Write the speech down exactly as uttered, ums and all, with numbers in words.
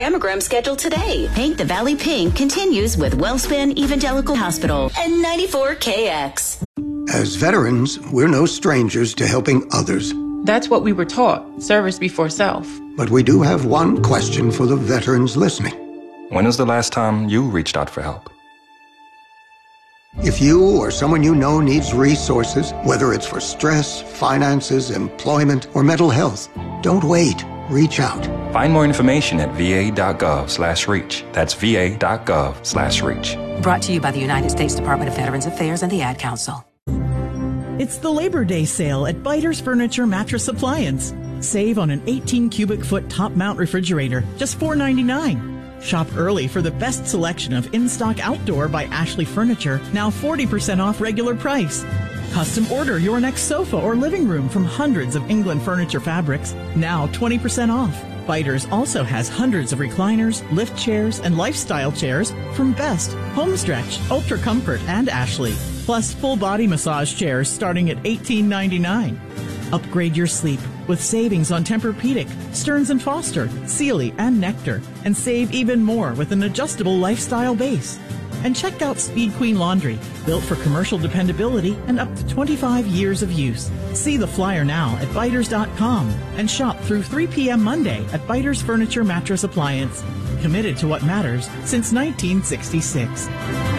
Mammogram schedule today. Paint the Valley Pink continues with Wellspin Evangelical Hospital and ninety-four K X. As veterans, we're no strangers to helping others. That's what we were taught, service before self. But we do have one question for the veterans listening. When was the last time you reached out for help? If you or someone you know needs resources, whether it's for stress, finances, employment, or mental health, don't wait. Reach out. Find more information at va.gov slash reach. That's va.gov slash reach. Brought to you by the United States Department of Veterans Affairs and the Ad Council. It's the Labor Day sale at Biters Furniture Mattress Appliance. Save on an eighteen cubic foot top mount refrigerator, just four ninety-nine. Shop early for the best selection of in-stock outdoor by Ashley Furniture, now forty percent off regular price. Custom order your next sofa or living room from hundreds of England furniture fabrics, now twenty percent off. Biters also has hundreds of recliners, lift chairs, and lifestyle chairs from Best, Homestretch, Ultra Comfort, and Ashley. Plus full body massage chairs starting at eighteen ninety-nine. Upgrade your sleep with savings on Tempur-Pedic, Stearns and Foster, Sealy, and Nectar, and save even more with an adjustable lifestyle base. And check out Speed Queen Laundry, built for commercial dependability and up to twenty-five years of use. See the flyer now at biters dot com and shop through three p.m. Monday at Biters Furniture Mattress Appliance. Committed to what matters since nineteen sixty-six.